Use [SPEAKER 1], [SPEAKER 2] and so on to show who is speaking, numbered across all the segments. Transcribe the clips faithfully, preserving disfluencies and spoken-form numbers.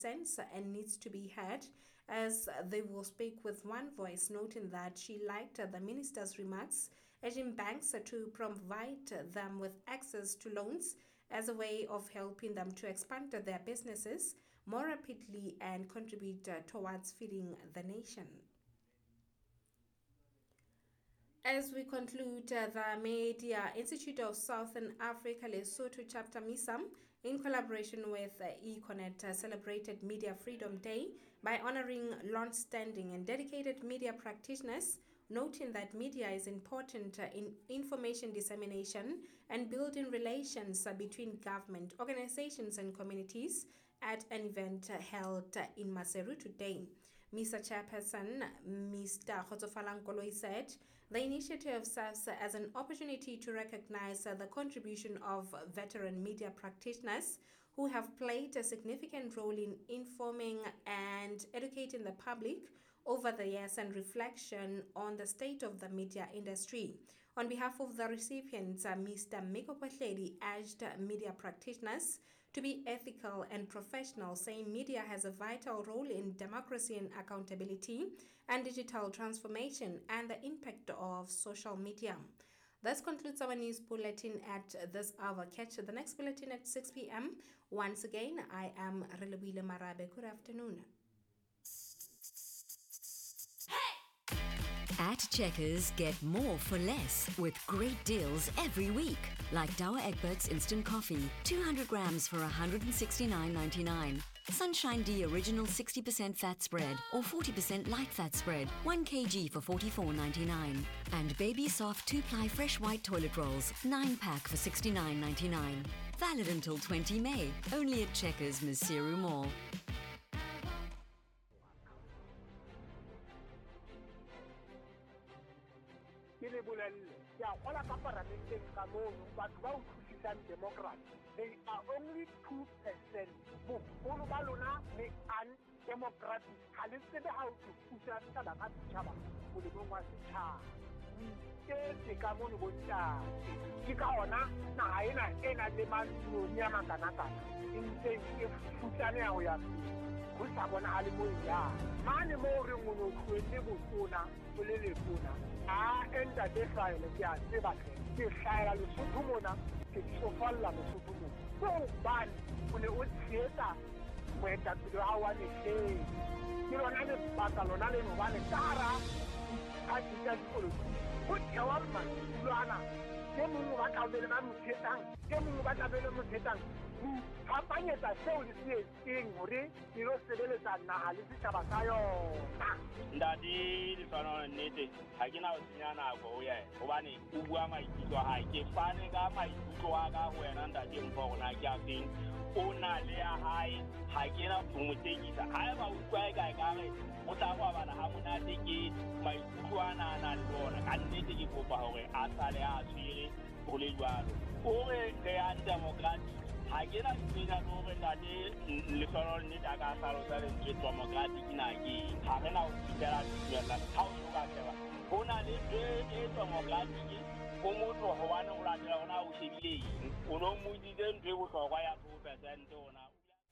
[SPEAKER 1] sense and needs to be heard, as they will speak with one voice, noting that she liked the minister's remarks, urging banks to provide them with access to loans as a way of helping them to expand their businesses more rapidly and contribute towards feeding the nation. As we conclude, uh, the Media Institute of Southern Africa Lesotho Chapter MISAM, in collaboration with uh, Econet, uh, celebrated Media Freedom Day by honoring long-standing and dedicated media practitioners, noting that media is important uh, in information dissemination and building relations uh, between government, organizations and communities at an event uh, held uh, in Maseru today. Mister Chairperson, Mister Khotsofalang Koloi said the initiative serves as an opportunity to recognize uh, the contribution of veteran media practitioners who have played a significant role in informing and educating the public over the years and reflection on the state of the media industry. On behalf of the recipients, uh, Mister Miko Pahledi urged media practitioners to be ethical and professional, saying media has a vital role in democracy and accountability and digital transformation and the impact of social media. This concludes our news bulletin at this hour. Catch the next bulletin at six p.m. Once again, I am Relebile Marabe. Good afternoon.
[SPEAKER 2] At Checkers, get more for less with great deals every week. Like Dower Egberts Instant Coffee, two hundred grams for one hundred sixty-nine ninety-nine. Sunshine D Original sixty percent fat spread or forty percent light fat spread, one kilogram for forty-four ninety-nine. And Baby Soft two ply fresh white toilet rolls, nine pack for sixty-nine ninety-nine. Valid until the twentieth of May, only at Checkers Masiru Mall.
[SPEAKER 3] Ke le bolelle ke a gola ka parlamenteng ka moo batho ba utlwisisang democracy they are only two percent bogolo ba lona le undemocratic ga le tsebe ga o thusa setšhaba ka setšhaba molemong wa setšhaba ke se ka mo le bontate ke ka ona naga ena e na le manoni a makana-kana e ntse e futlane ya go ya go sa bonagale mo ya mane mo re ngwe o tlhoetse botona o le letona a enta de hlaela ke a tseba ke hlaela Lesotho mona ke tsofalla Lesotho mona go bane o ne o tshetsa moetapele wa wa lehle ke lona le baka lona le no bane tara a dika dikolo go tsewa mmatulwana ke mongwe ba tlabele ba mothetang ke mongwe ba tlabele mothetang phapanyetsa seo le se etseng hore ke lo sebeletsa naha le setjhaba sa yona
[SPEAKER 4] ndadi le tsana nnete ha ke na o senya nako o ya hobane o bua maikutlo ha ke fane ka maikutlo a ka ho yena ndadi mpo gona ke a feng o na le ya hae ha ke na motekisa ha ba utlwa e kae ka re o tla go bana ha monate ke maikutlo ana na le bona ka nnete ke kopa hore a sale a tshire go le jwalo o re re a democracy ha ke na tsena no re ndadi le tsana nnete a ka salo sa le ke democratic na ke ha re na o tsela tsela ha o ka tseba bona le e democratic o motho ho bana o latela ona o shebile o no mo dile ntwe go hlokwa ya two percent ona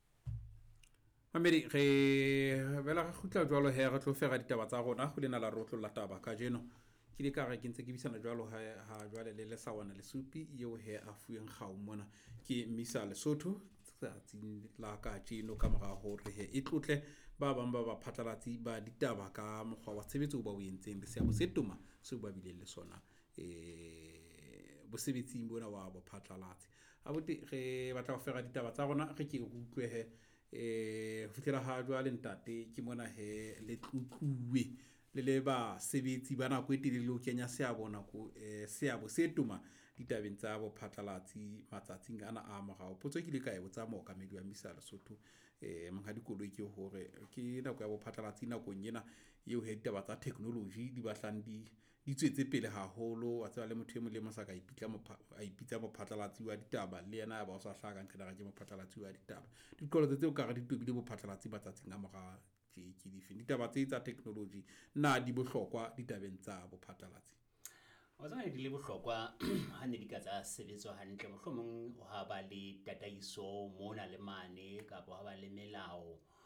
[SPEAKER 5] Mamedi re bela ga khutla jwalo he re tlo fega ditaba tsa rona go lena la rotlo la taba ka jeno ke di ka re ke ntse ke bisana jwalo ha ha jwale le le sawana le supi eo he a fueng gao mona ke Misa Lesotho tsa la ka jeno ka mora hore he e tlotle ba bang ba ba phatlalatsi ba ditaba ka mogwa wa tshebetso ba o entseng le seabo se tuma se ba bile le sona eh bo sebetsi bona wa bo phatlalatsi a bote re batla go fega ditaba tsa rona re ke utlwe he eh ho fitela ha jwale ntate ke mona he le tlutluwe le le ba sebetsi bana go etile le o kenya seabo nako eh seabo se tuma ditabeng tsa bo phatlalatsi matsatsing ana a morao potso ke le kae botsa mo ka medi wa Misa Lesotho eh manga dikoloi ke hore ke nako ya bo phatlalatsi nako nyena eo he ditaba tsa technology di batlang di di tswetse pele haholo a tswa le motho e mo le mo sa ka ipitla mo a ipitsa mo phatlalatsi wa ditaba le yena ba o sa hlaka ntlha ga mo phatlalatsi wa ditaba dikolo tse o ka ga ditobile bo phatlalatsi matsatsing a morao ke ke di fini ditaba tse tsa technology na di bohlokwa ditabeng tsa bophatlalatsi
[SPEAKER 6] o tsana di le bohlokwa ha ne di ka tsa sebetso hantle mohlomong ha ba le tataiso mona le mane ka bo ha ba le melao